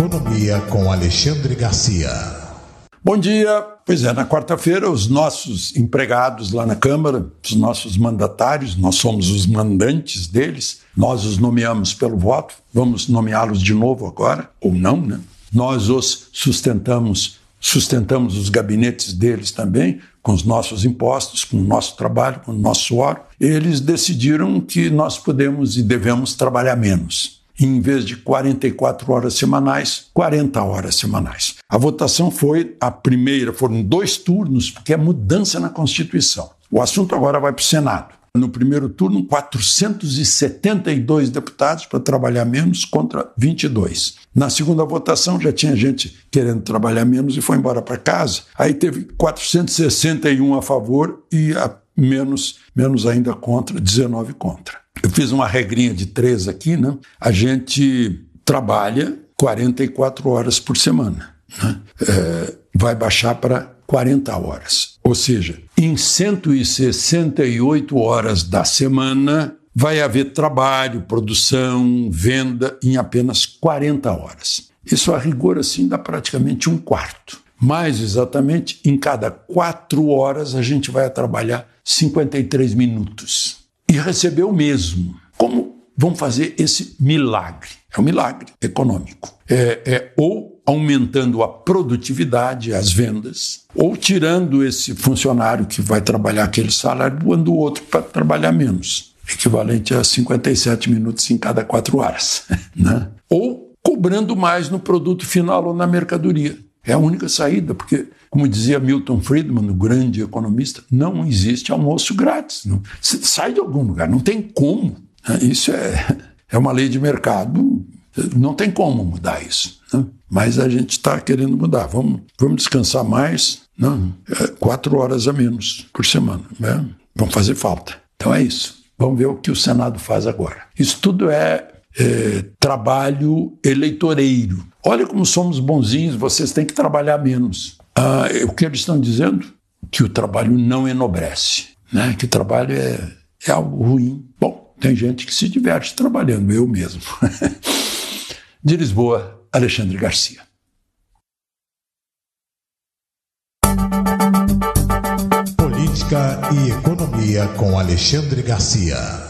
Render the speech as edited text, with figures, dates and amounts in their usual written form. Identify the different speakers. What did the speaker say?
Speaker 1: Economia com Alexandre Garcia.
Speaker 2: Bom dia. Pois é, na quarta-feira os nossos empregados lá na Câmara, os nossos mandatários, nós somos os mandantes deles, nós os nomeamos pelo voto, vamos nomeá-los de novo agora, ou não, né? Nós os sustentamos os gabinetes deles também, com os nossos impostos, com o nosso trabalho, com o nosso suor. Eles decidiram que nós podemos e devemos trabalhar menos. Em vez de 44 horas semanais, 40 horas semanais. A votação foi a primeira, foram 2 turnos, porque é mudança na Constituição. O assunto agora vai para o Senado. No primeiro turno, 472 deputados para trabalhar menos contra 22. Na segunda votação, já tinha gente querendo trabalhar menos e foi embora para casa. Aí teve 461 a favor e menos ainda contra, 19 contra. Eu fiz uma regrinha de 3 aqui, né? A gente trabalha 44 horas por semana, né? Vai baixar para 40 horas. Ou seja, em 168 horas da semana vai haver trabalho, produção, venda em apenas 40 horas. Isso a rigor assim dá praticamente 1/4. Mais exatamente, em cada 4 horas a gente vai trabalhar 53 minutos. E receber o mesmo. Como vão fazer esse milagre? É um milagre econômico. Ou aumentando a produtividade, as vendas, ou tirando esse funcionário que vai trabalhar aquele salário, doando o outro para trabalhar menos, equivalente a 57 minutos em cada 4 horas, né? Ou cobrando mais no produto final ou na mercadoria. É a única saída, porque, como dizia Milton Friedman, o grande economista, não existe almoço grátis. Não. Você sai de algum lugar, não tem como. Isso é uma lei de mercado, não tem como mudar isso, né? Mas a gente está querendo mudar. Vamos descansar mais, não, 4 horas a menos por semana, né? Vão fazer falta. Então é isso. Vamos ver o que o Senado faz agora. Isso tudo é trabalho eleitoreiro. Olha como somos bonzinhos, vocês têm que trabalhar menos. O que eles estão dizendo? Que o trabalho não enobrece, né? Que o trabalho é algo ruim. Bom, tem gente que se diverte trabalhando, eu mesmo. De Lisboa, Alexandre Garcia.
Speaker 1: Política e Economia com Alexandre Garcia.